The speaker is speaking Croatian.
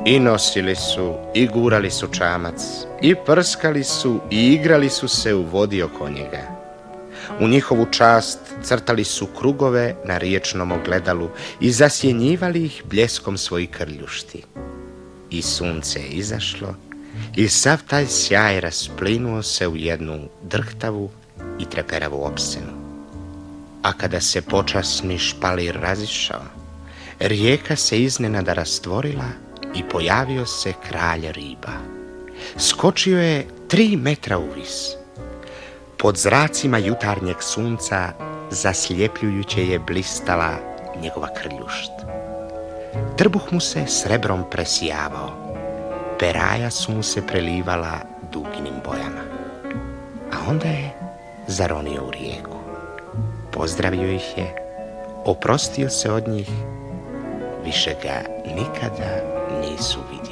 I nosili su, i gurali su čamac, i prskali su, i igrali su se u vodi oko njega. U njihovu čast crtali su krugove na riječnom ogledalu i zasjenjivali ih bljeskom svojih krljušti. I sunce je izašlo i sav taj sjaj rasplinuo se u jednu drhtavu i treperavu opsenu. A kada se počasni špalir razišao, rijeka se iznenada rastvorila i pojavio se kralj riba. Skočio je 3 metra uvis. Pod zracima jutarnjeg sunca zasljepljujuće je blistala njegova krljušt. Trbuh mu se srebrom presijavao, peraja su mu se prelivala duginim bojama. A onda je zaronio u rijeku. Pozdravio ih je, oprostio se od njih, više ga nikada nisu vidjeli.